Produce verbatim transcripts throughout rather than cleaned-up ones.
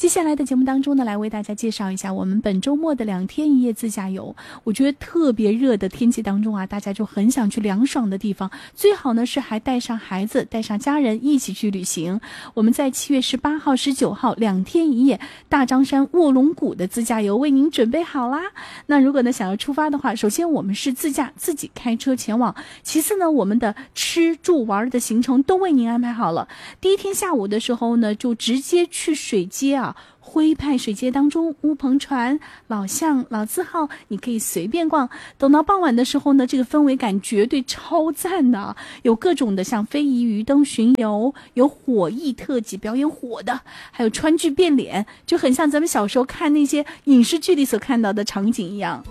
接下来的节目当中呢，来为大家介绍一下我们本周末的两天一夜自驾游。我觉得特别热的天气当中啊，大家就很想去凉爽的地方，最好呢是还带上孩子带上家人一起去旅行。我们在七月十八号十九号两天一夜大张山卧龙谷的自驾游为您准备好啦。那如果呢想要出发的话，首先我们是自驾自己开车前往，其次呢我们的吃住玩的行程都为您安排好了。第一天下午的时候呢，就直接去水街啊，徽派水街当中，乌篷船、老巷、老字号，你可以随便逛。等到傍晚的时候呢，这个氛围感绝对超赞的，有各种的像非遗鱼灯巡游，有火艺特技表演火的，还有川剧变脸，就很像咱们小时候看那些影视剧里所看到的场景一样。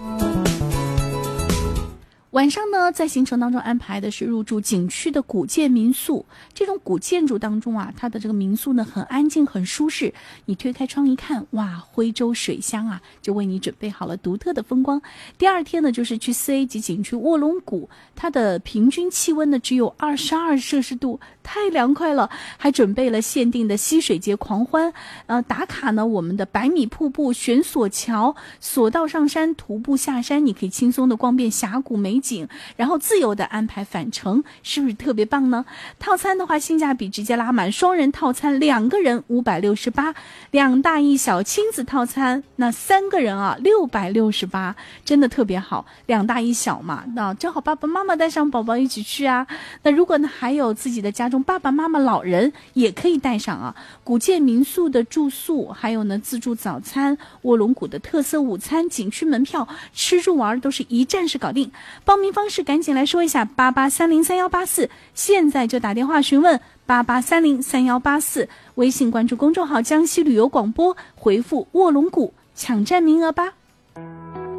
晚上呢，在行程当中安排的是入住景区的古建民宿。这种古建筑当中啊，它的这个民宿呢很安静很舒适，你推开窗一看，哇，徽州水乡啊，就为你准备好了独特的风光。第二天呢，就是去四 A 级景区卧龙谷，它的平均气温呢只有二十二摄氏度，太凉快了。还准备了限定的溪水节狂欢，呃，打卡呢我们的百米瀑布、悬索桥、索道上山、徒步下山，你可以轻松的逛遍峡谷美景，然后自由的安排返程，是不是特别棒呢？套餐的话性价比直接拉满，双人套餐两个人五百六十八，两大一小亲子套餐那三个人啊六百六十八，真的特别好。两大一小嘛，那正好爸爸妈妈带上宝宝一起去啊。那如果呢还有自己的家中爸爸妈妈老人也可以带上啊。古建民宿的住宿，还有呢自助早餐、卧龙谷的特色午餐、景区门票，吃住玩都是一站式搞定。报名方式赶紧来说一下，八八三零三幺八四，现在就打电话询问八八三零三幺八四，微信关注公众号江西旅游广播，回复卧龙谷抢占名额吧。